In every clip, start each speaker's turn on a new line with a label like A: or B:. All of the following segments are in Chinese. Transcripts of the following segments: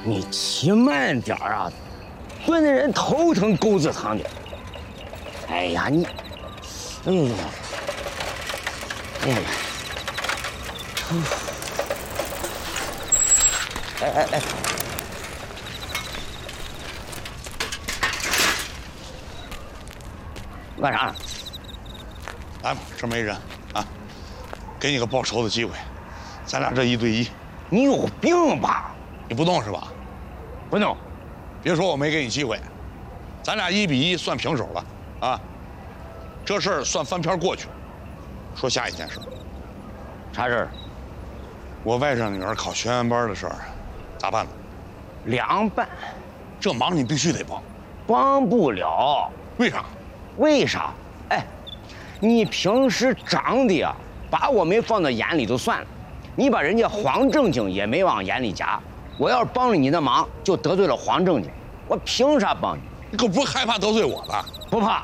A: 你骑慢点啊，蹲的人头疼狗子疼的。哎呀，你，哎呦呦，哎呀，哎，干啥？
B: 来吧，这没人啊，给你个报仇的机会，咱俩这1对1。
A: 你有病吧？
B: 你不动是吧？
A: 不动。
B: 别说我没给你机会，咱俩1比1算平手了啊！这事儿算翻篇过去了。说下一件事。
A: 啥事儿？
B: 我外甥女儿考学员班的事儿，咋办呢？
A: 凉拌。
B: 这忙你必须得帮。
A: 帮不了。
B: 为啥？
A: 为啥？哎，你平时长的呀，把我没放到眼里就算了，你把人家黄正经也没往眼里夹。我要是帮了你的忙，就得罪了黄正经，我凭啥帮你？
B: 你可不是害怕得罪我吧？
A: 不怕。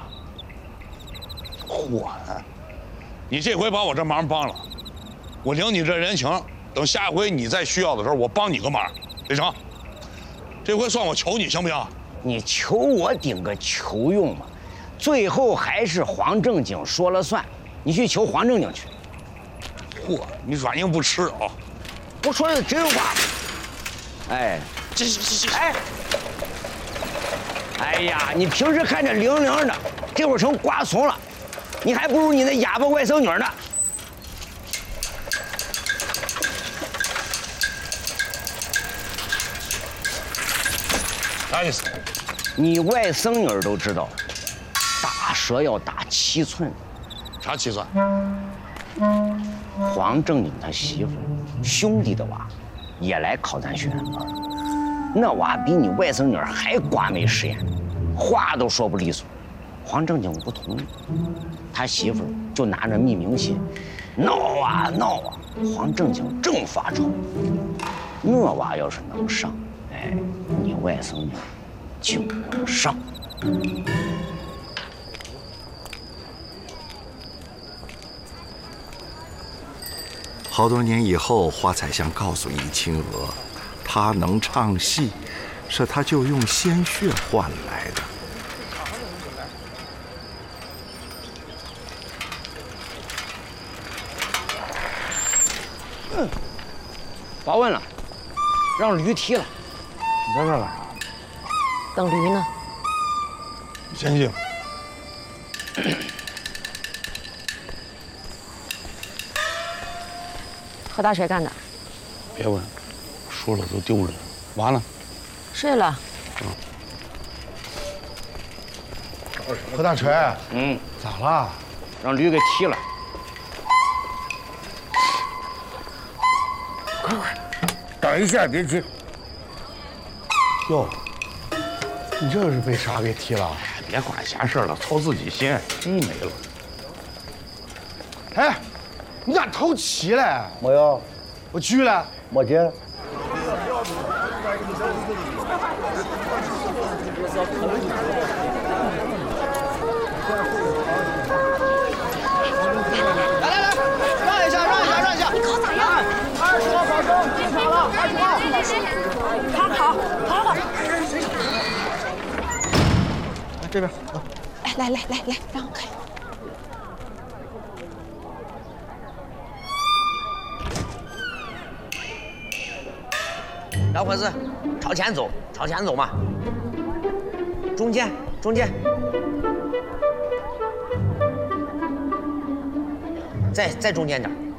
B: 嚯！你这回把我这忙帮了，我领你这人情，等下回你再需要的时候，我帮你个忙，得成？这回算我求你，行不行？
A: 你求我顶个球用嘛！最后还是黄正经说了算，你去求黄正经去。
B: 嚯，你软硬不吃啊！
A: 我说的真话。哎，
B: 这，
A: 哎呀，你平时看着灵灵的，这会儿成瓜怂了，你还不如你那哑巴外甥女呢。
B: 啥意思？
A: 你外甥女都知道，打蛇要打7寸。
B: 啥7寸？
A: 黄正经他媳妇兄弟的娃也来考咱学员班，那娃比你外甥女还瓜没实眼，话都说不利索。黄正经不同意，他媳妇就拿着密名信闹啊，黄正经正发愁。那娃要是能上，哎，你外甥女就能上。
C: 好多年以后，花彩香告诉易清娥，她能唱戏，是她就用鲜血换来的。
A: 别问了，让驴踢了。
B: 你在这儿干啥？
D: 等驴呢。
B: 你先进。
D: 何大锤干的。
B: 别问，说了都丢人。娃呢？
D: 睡了。
E: 何大锤，咋了？
A: 让驴给踢了。
E: 快，等一下，别急。哟，你这是被啥给踢了？
B: 别管闲事了，操自己心，鸡没了。
E: 哎，你咋偷棋了？
F: 没有，
E: 我狙了，
F: 没接。
E: 让一下！
D: 你考咋样
E: ？20号考生进场了，20号。
D: 好。
E: 来这边。
D: 哎，来，让我看。
G: 老伙子，朝前走嘛。中间。再中间点。